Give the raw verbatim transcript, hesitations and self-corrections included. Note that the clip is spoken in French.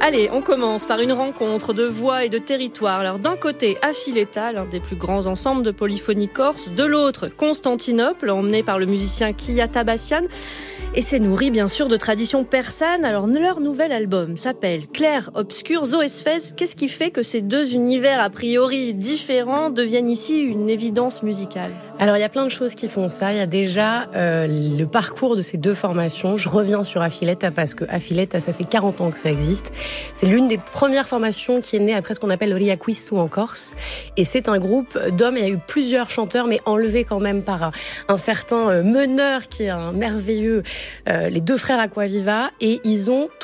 Allez, on commence par une rencontre de voix et de territoire. Alors d'un côté, Affiletta, l'un des plus grands ensembles de polyphonie corse, de l'autre, Constantinople, emmené par le musicien Kia Tabassian. Et c'est nourri bien sûr de traditions persanes. Alors leur nouvel album s'appelle Clair Obscur Zoesphèse. Qu'est-ce qui fait que ces deux univers a priori différents deviennent ici une évidence musicale ? Alors il y a plein de choses qui font ça. Il y a déjà euh, le parcours de ces deux formations. Je reviens sur Affiletta parce que Affiletta, ça fait quarante ans que ça existe. C'est l'une des premières formations qui est née après ce qu'on appelle Riaquistu en Corse. Et c'est un groupe d'hommes. Il y a eu plusieurs chanteurs, mais enlevés quand même par un, un certain meneur qui est un merveilleux, euh, les deux frères Aquaviva. Et ils ont